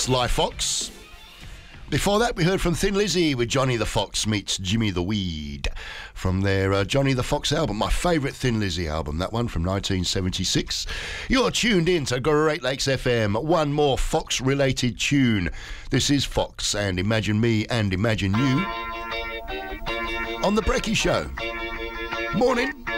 Sly Fox. Before that, we heard from Thin Lizzy with Johnny the Fox meets Jimmy the Weed from their Johnny the Fox album, my favourite Thin Lizzy album, that one from 1976. You're tuned in to Great Lakes FM. One more Fox-related tune. This is Fox and Imagine Me and Imagine You on The Brekkie Show. Morning.